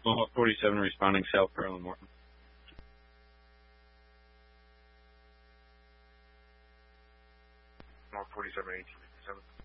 Mohawk 47 responding South Carolina Morton. Mohawk 47, 1857.